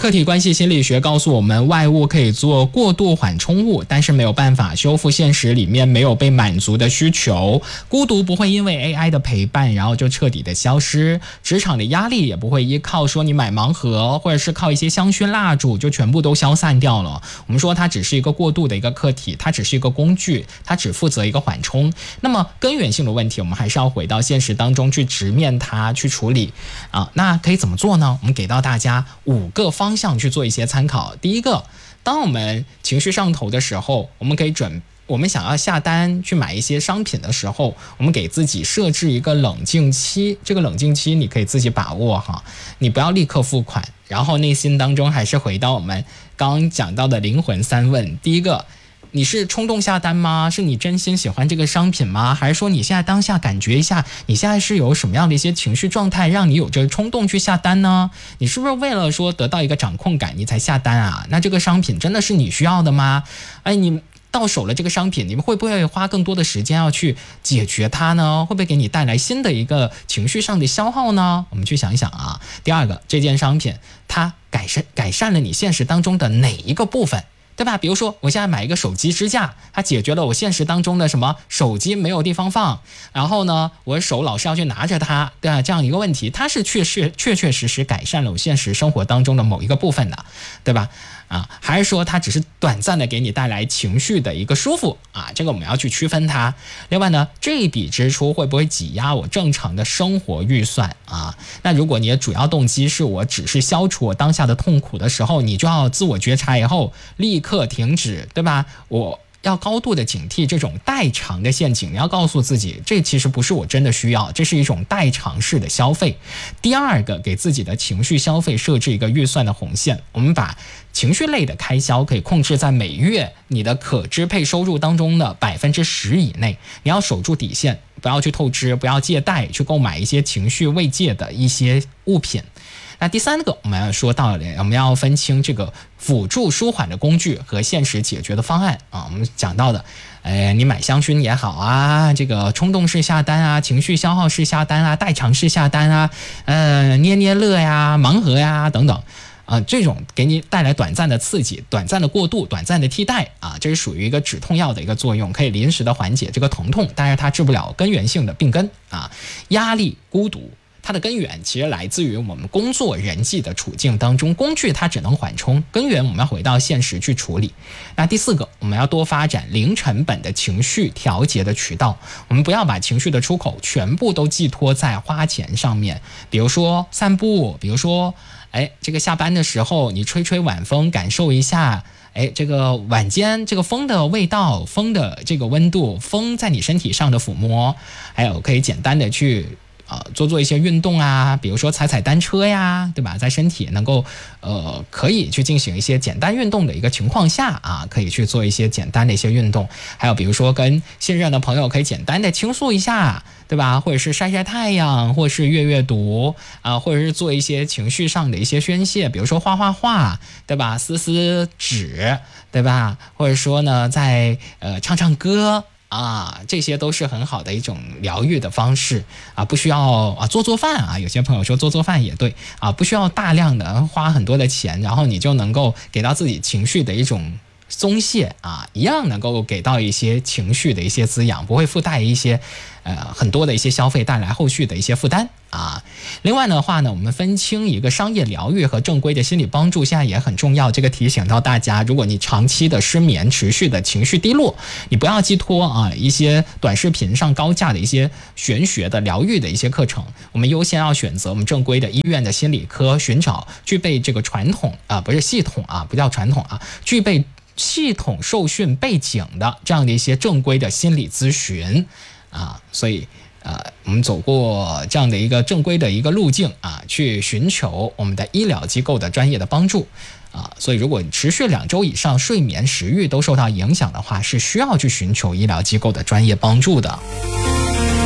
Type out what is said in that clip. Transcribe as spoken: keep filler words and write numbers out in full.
客体关系心理学告诉我们，外物可以做过渡缓冲物，但是没有办法修复现实里面没有被满足的需求。孤独不会因为 A I 的陪伴然后就彻底的消失，职场的压力也不会依靠说你买盲盒或者是靠一些香薰蜡烛就全部都消散掉了。我们说它只是一个过渡的一个客体，它只是一个工具，它只负责一个缓冲。那么根源性的问题我们还是要回到现实当中去直面它，去处理啊。那可以怎么做呢？我们给到大家五个方向去做一些参考。第一个，当我们情绪上头的时候，我们可以准我们想要下单去买一些商品的时候，我们给自己设置一个冷静期，这个冷静期你可以自己把握哈，你不要立刻付款，然后内心当中还是回到我们刚刚讲到的灵魂三问。第一个，你是冲动下单吗？是你真心喜欢这个商品吗？还是说你现在当下感觉一下，你现在是有什么样的一些情绪状态让你有这个冲动去下单呢？你是不是为了说得到一个掌控感你才下单啊？那这个商品真的是你需要的吗？哎，你到手了这个商品，你们会不会花更多的时间要去解决它呢？会不会给你带来新的一个情绪上的消耗呢？我们去想一想啊。第二个，这件商品它改善改善了你现实当中的哪一个部分？对吧？比如说我现在买一个手机支架，它解决了我现实当中的什么手机没有地方放，然后呢我手老是要去拿着它，对吧？这样一个问题，它是确实确确实实改善了我现实生活当中的某一个部分的，对吧？啊，还是说它只是短暂的给你带来情绪的一个舒服啊？这个我们要去区分它。另外呢，这一笔支出会不会挤压我正常的生活预算啊？那如果你的主要动机是我只是消除我当下的痛苦的时候，你就要自我觉察以后立刻停止，对吧？我要高度的警惕这种代偿的陷阱，你要告诉自己，这其实不是我真的需要，这是一种代偿式的消费。第二个，给自己的情绪消费设置一个预算的红线，我们把情绪类的开销可以控制在每月你的可支配收入当中的百分之十以内，你要守住底线，不要去透支，不要借贷去购买一些情绪慰藉的一些物品。那第三个，我们要说到了，我们要分清这个辅助舒缓的工具和现实解决的方案啊。我们讲到的，呃，你买香薰也好啊，这个冲动式下单啊，情绪消耗式下单啊，代偿式下单啊，呃，捏捏乐呀，盲盒呀等等。啊，这种给你带来短暂的刺激、短暂的过渡、短暂的替代啊，这是属于一个止痛药的一个作用，可以临时的缓解这个疼痛，但是它治不了根源性的病根啊。压力、孤独，它的根源其实来自于我们工作人际的处境当中，工具它只能缓冲，根源我们要回到现实去处理。那第四个，我们要多发展零成本的情绪调节的渠道，我们不要把情绪的出口全部都寄托在花钱上面，比如说散步，比如说哎，这个下班的时候你吹吹晚风，感受一下哎，这个晚间这个风的味道，风的这个温度，风在你身体上的抚摸，还有可以简单的去呃，做做一些运动啊，比如说踩踩单车呀，对吧？在身体能够呃可以去进行一些简单运动的一个情况下啊，可以去做一些简单的一些运动。还有比如说跟信任的朋友可以简单的倾诉一下，对吧？或者是晒晒太阳，或者是阅阅读啊、呃，或者是做一些情绪上的一些宣泄，比如说画画画，对吧？撕撕纸，对吧？或者说呢，在呃唱唱歌。啊，这些都是很好的一种疗愈的方式啊，不需要啊做做饭啊，有些朋友说做做饭也对啊，不需要大量的花很多的钱，然后你就能够给到自己情绪的一种松懈啊，一样能够给到一些情绪的一些滋养，不会附带一些呃很多的一些消费带来后续的一些负担啊。另外的话呢，我们分清一个商业疗愈和正规的心理帮助现在也很重要，这个提醒到大家，如果你长期的失眠，持续的情绪低落，你不要寄托啊一些短视频上高价的一些玄学的疗愈的一些课程，我们优先要选择我们正规的医院的心理科，寻找具备这个传统啊不是系统啊不叫传统啊具备系统受训背景的这样的一些正规的心理咨询啊，所以呃，我们走过这样的一个正规的一个路径啊，去寻求我们的医疗机构的专业的帮助啊，所以如果持续两周以上睡眠食欲都受到影响的话，是需要去寻求医疗机构的专业帮助的。